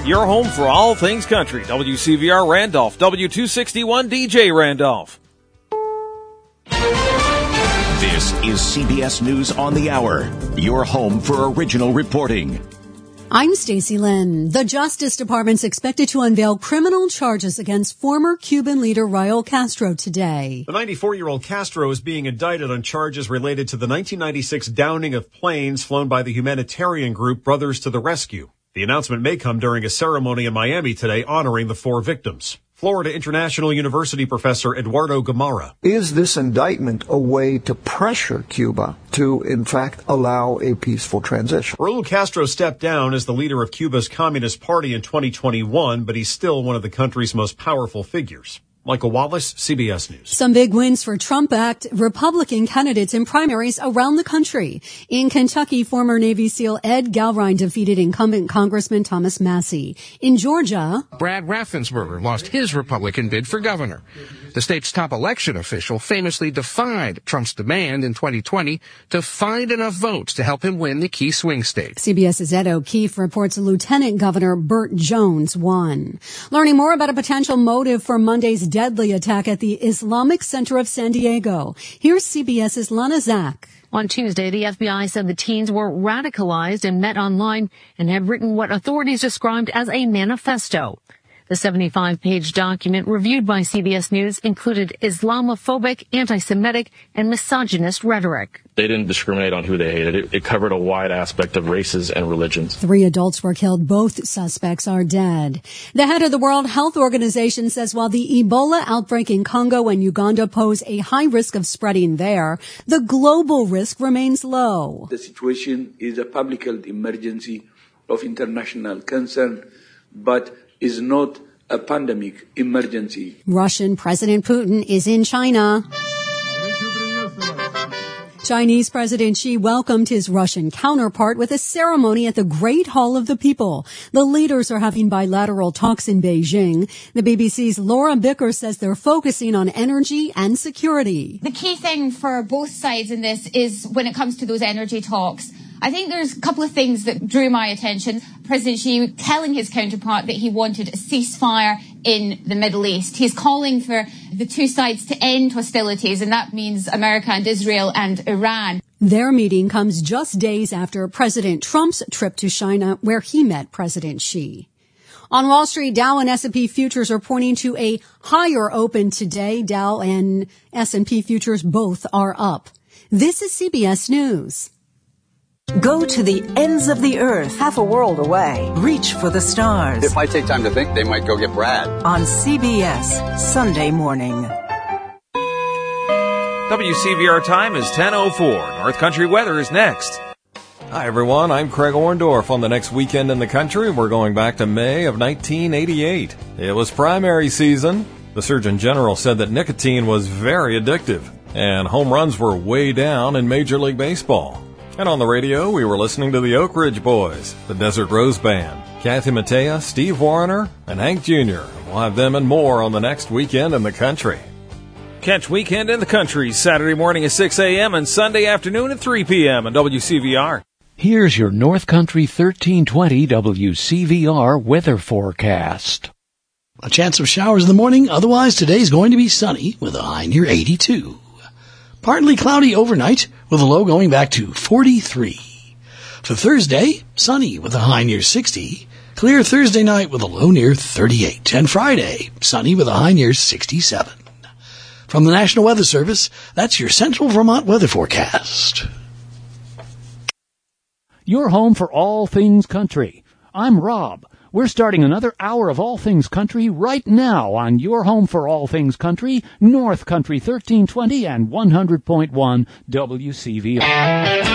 your home for all things country. WCVR Randolph, W261 DJ Randolph. This is CBS News on the Hour, your home for original reporting. I'm Stacey Lynn. The Justice Department's expected to unveil criminal charges against former Cuban leader Raul Castro today. The 94-year-old Castro is being indicted on charges related to the 1996 downing of planes flown by the humanitarian group Brothers to the Rescue. The announcement may come during a ceremony in Miami today honoring the 4 victims. Florida International University professor Eduardo Gamarra. Is this indictment a way to pressure Cuba to, in fact, allow a peaceful transition? Raul Castro stepped down as the leader of Cuba's Communist Party in 2021, but he's still one of the country's most powerful figures. Michael Wallace, CBS News. Some big wins for Trump-backed Republican candidates in primaries around the country. In Kentucky, former Navy SEAL Ed Galrine defeated incumbent Congressman Thomas Massey. In Georgia, Brad Raffensperger lost his Republican bid for governor. The state's top election official famously defied Trump's demand in 2020 to find enough votes to help him win the key swing states. CBS's Ed O'Keefe reports Lieutenant Governor Burt Jones won. Learning more about a potential motive for Monday's deadly attack at the Islamic Center of San Diego. Here's CBS's Lana Zak. On Tuesday, the FBI said the teens were radicalized and met online and had written what authorities described as a manifesto. The 75-page document reviewed by CBS News included Islamophobic, anti-Semitic, and misogynist rhetoric. They didn't discriminate on who they hated. It covered a wide aspect of races and religions. 3 adults were killed. Both suspects are dead. The head of the World Health Organization says while the Ebola outbreak in Congo and Uganda pose a high risk of spreading there, the global risk remains low. The situation is a public health emergency of international concern, but is not a pandemic emergency. Russian President Putin is in China. Chinese President Xi welcomed his Russian counterpart with a ceremony at the Great Hall of the People. The leaders are having bilateral talks in Beijing. The BBC's Laura Bicker says they're focusing on energy and security. The key thing for both sides in this is when it comes to those energy talks, I think there's a couple of things that drew my attention. President Xi telling his counterpart that he wanted a ceasefire in the Middle East. He's calling for the two sides to end hostilities, and that means America and Israel and Iran. Their meeting comes just days after President Trump's trip to China, where he met President Xi. On Wall Street, Dow and S&P futures are pointing to a higher open today. Dow and S&P futures both are up. This is CBS News. Go to the ends of the earth, half a world away. Reach for the stars. If I take time to think, they might go get Brad. On CBS, Sunday morning. WCVR time is 10:04. North Country weather is next. Hi, everyone. I'm Craig Orndorff. On the next weekend in the country, we're going back to May of 1988. It was primary season. The Surgeon General said that nicotine was very addictive, and home runs were way down in Major League Baseball. And on the radio, we were listening to the Oak Ridge Boys, the Desert Rose Band, Kathy Mattea, Steve Wariner, and Hank Jr. We'll have them and more on the next Weekend in the Country. Catch Weekend in the Country Saturday morning at 6 a.m. and Sunday afternoon at 3 p.m. on WCVR. Here's your North Country 1320 WCVR weather forecast. A chance of showers in the morning. Otherwise, today's going to be sunny with a high near 82. Partly cloudy overnight with a low going back to 43. For Thursday, sunny with a high near 60. Clear Thursday night with a low near 38. And Friday, sunny with a high near 67. From the National Weather Service, that's your Central Vermont weather forecast. Your home for all things country. I'm Rob. We're starting another hour of All Things Country right now on your home for all things country, North Country 1320 and 100.1 WCVR.